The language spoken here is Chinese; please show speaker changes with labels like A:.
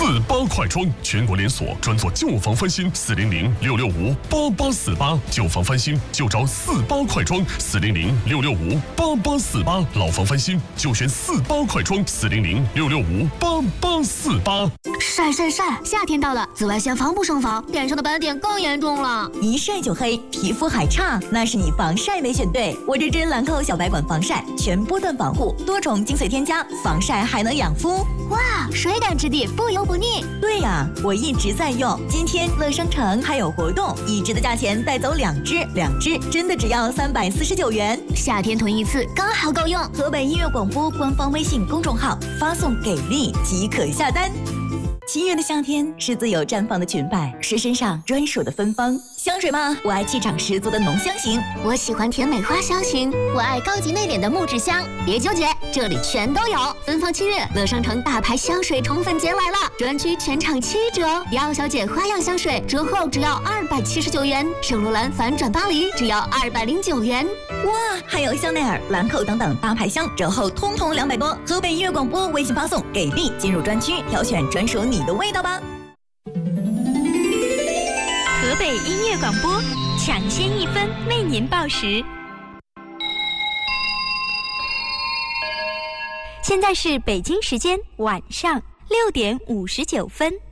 A: 48快装，全国连锁，专做旧房翻新，400-665-8848，旧房翻新就找48快装，400-665-8848，老房翻新就选48快装，400-665-8848。
B: 晒！夏天到了，紫外线防不胜防，脸上的斑点更严重了。
C: 一晒就黑，皮肤还差，那是你防晒没选对。我这支兰蔻小白管防晒，全波段保护，多重精粹添加，防晒还能养肤。
B: 哇，水感质地，不油不腻。
C: 对呀，我一直在用。今天乐商城还有活动，一支的价钱带走2支，2支真的只要349元。
B: 夏天囤一次刚好够用。
C: 河北音乐广播官方微信公众号发送给力即可下单。7月的夏天是自由绽放的裙摆，是身上专属的芬芳。香水吗？我爱气场十足的浓香型，
B: 我喜欢甜美花香型，我爱高级内敛的木质香。别纠结，这里全都有。芬芳7月，乐商城大牌香水宠粉节来了，专区全场7折。迪奥小姐花样香水折后只要279元，圣罗兰反转巴黎只要209元。
C: 哇，还有香奈儿、兰蔻等等大牌香，折后通通200多。河北音乐广播微信发送给力，进入专区挑选专属你的味道吧。
D: 河北音乐广播抢先1分为您报时。现在是北京时间晚上6点59分。